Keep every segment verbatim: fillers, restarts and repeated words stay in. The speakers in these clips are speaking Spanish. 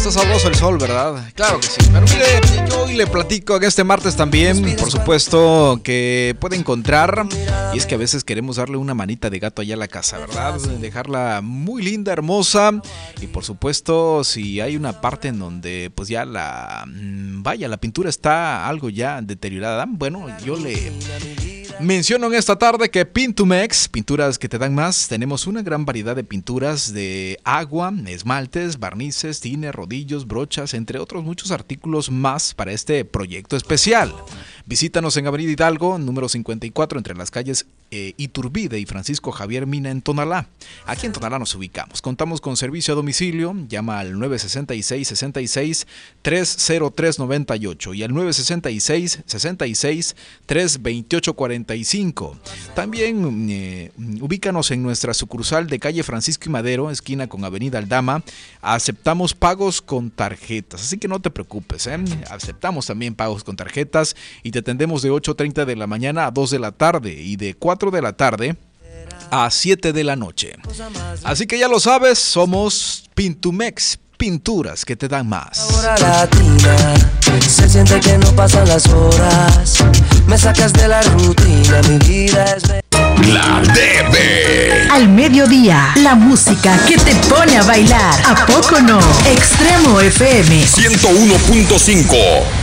está sabroso el sol, ¿verdad? Claro que sí. Pero mire, yo hoy le platico en este martes también, por supuesto, que puede encontrar. Y es que a veces queremos darle una manita de gato allá a la casa, ¿verdad? Dejarla muy linda, hermosa. Y por supuesto, si hay una parte en donde pues ya la... Vaya, la pintura está algo ya deteriorada. Bueno, yo le... menciono en esta tarde que Pintumex, pinturas que te dan más, tenemos una gran variedad de pinturas de agua, esmaltes, barnices, tine, rodillos, brochas, entre otros muchos artículos más para este proyecto especial. Visítanos en Avenida Hidalgo, número cincuenta y cuatro, entre las calles eh, Iturbide y Francisco Javier Mina en Tonalá. Aquí en Tonalá nos ubicamos. Contamos con servicio a domicilio. Llama al nueve seis seis, seis seis, tres cero tres nueve ocho y al nueve seis seis, seis seis, tres dos ocho cuatro cinco. También eh, ubícanos en nuestra sucursal de calle Francisco y Madero, esquina con Avenida Aldama. Aceptamos pagos con tarjetas, así que no te preocupes, ¿eh? Aceptamos también pagos con tarjetas y te atendemos de ocho treinta de la mañana a dos de la tarde y de cuatro de la tarde a siete de la noche. Así que ya lo sabes, somos Pintumex, pinturas que te dan más. Hora latina, se siente que no pasan las horas, me sacas de la rutina, mi vida es... La Debe. Al mediodía, la música que te pone a bailar. ¿A poco no? Extremo F M ciento uno punto cinco.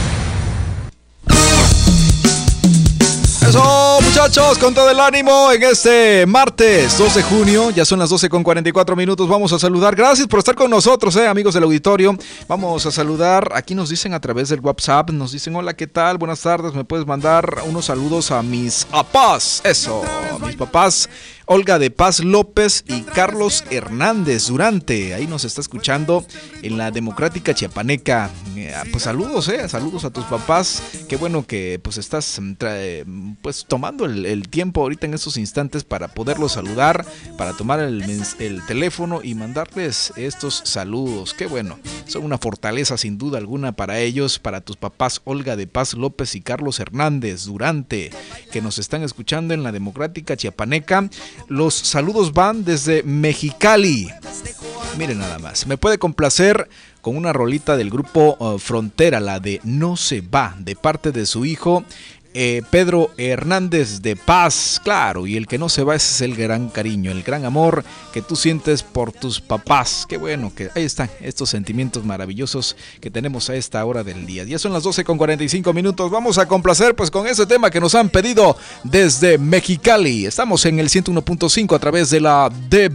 Eso, muchachos, con todo el ánimo en este martes dos de junio, ya son las doce con cuarenta y cuatro minutos. Vamos a saludar, gracias por estar con nosotros, eh, amigos del auditorio. Vamos a saludar, aquí nos dicen a través del WhatsApp, nos dicen: hola, ¿qué tal? Buenas tardes, me puedes mandar unos saludos a mis papás. Eso, mis papás, Olga de Paz López y Carlos Hernández Durante. Ahí nos está escuchando en la Democrática Chiapaneca. Eh, pues saludos, eh, saludos a tus papás. Qué bueno que pues estás trae, pues tomando el, el tiempo ahorita en estos instantes para poderlos saludar, para tomar el, el teléfono y mandarles estos saludos. Qué bueno, son una fortaleza sin duda alguna para ellos, para tus papás Olga de Paz López y Carlos Hernández Durante, que nos están escuchando en la Democrática Chiapaneca. Los saludos van desde Mexicali. Miren nada más, me puede complacer con una rolita del grupo uh, Frontera, la de No se va, de parte de su hijo eh, Pedro Hernández de Paz. Claro, y el que no se va, ese es el gran cariño, el gran amor que tú sientes por tus papás. Qué bueno que ahí están estos sentimientos maravillosos que tenemos a esta hora del día. Ya son las doce con cuarenta y cinco minutos. Vamos a complacer pues con ese tema que nos han pedido desde Mexicali. Estamos en el ciento uno punto cinco a través de la D B.